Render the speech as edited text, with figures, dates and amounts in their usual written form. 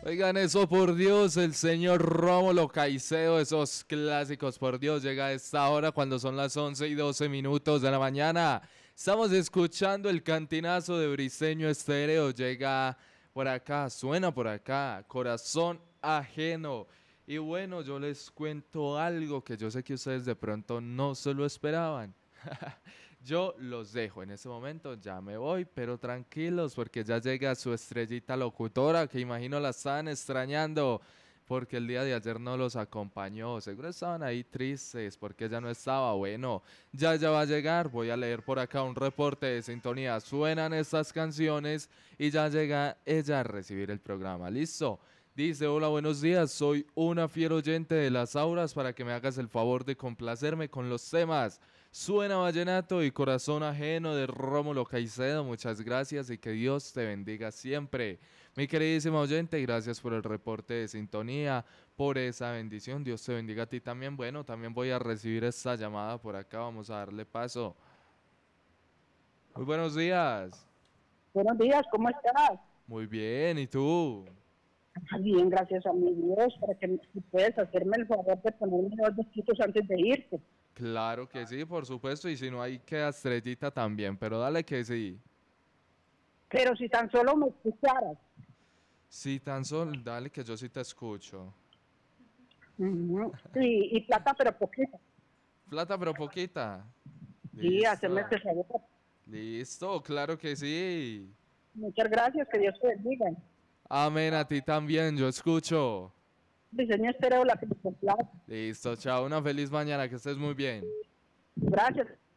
Oigan eso, por Dios, el señor Rómulo Caicedo, esos clásicos, por Dios, llega a esta hora cuando son las 11:12 de la mañana. Estamos escuchando el cantinazo de Briseño Estéreo, llega por acá, suena por acá, Corazón Ajeno. Y bueno, yo les cuento algo que yo sé que ustedes de pronto no se lo esperaban. Yo los dejo en este momento, ya me voy, pero tranquilos porque ya llega su estrellita locutora que imagino la estaban extrañando porque el día de ayer no los acompañó. Seguro estaban ahí tristes porque ella no estaba. Bueno, ya va a llegar. Voy a leer por acá un reporte de sintonía. Suenan estas canciones y ya llega ella a recibir el programa. ¿Listo? Dice, hola, buenos días, soy una fiel oyente de las auras para que me hagas el favor de complacerme con los temas. Suena Vallenato y Corazón Ajeno de Rómulo Caicedo, muchas gracias y que Dios te bendiga siempre. Mi queridísima oyente, gracias por el reporte de sintonía, por esa bendición, Dios te bendiga a ti también. Bueno, también voy a recibir esta llamada por acá, vamos a darle paso. Muy buenos días. Buenos días, ¿cómo estás? Muy bien, ¿y tú? Bien, gracias a mi Dios, para que si puedes hacerme el favor de ponerme dos vestidos antes de irte. Claro que sí, por supuesto, y si no hay queda estrellita también, pero dale que sí. Pero si tan solo me escucharas. Sí, tan solo, dale que yo sí te escucho. Sí, y plata, pero poquita. Plata pero poquita. Sí, hacerme Listo. este favor. Listo, claro que sí. Muchas gracias, que Dios te bendiga. Amén, a ti también, yo escucho. Diseño estéreo, la que me complace. Listo, chao, una feliz mañana, que estés muy bien. Gracias.